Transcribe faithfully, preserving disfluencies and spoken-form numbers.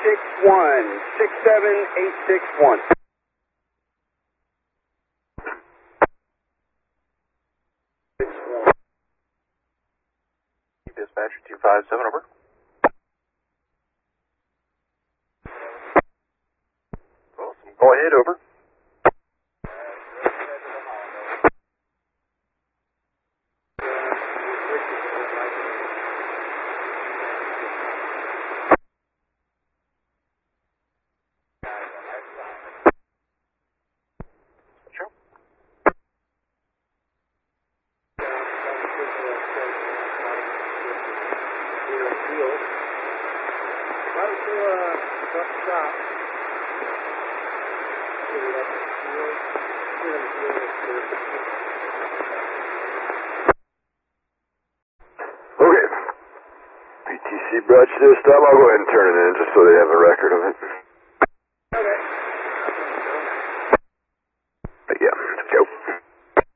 six one, six seven eight six one. Dispatcher two five seven, over. Awesome. Go ahead, over. Sure. Okay. P T C brought you this time. I'll go ahead and turn it in just so they have a record of it. Okay.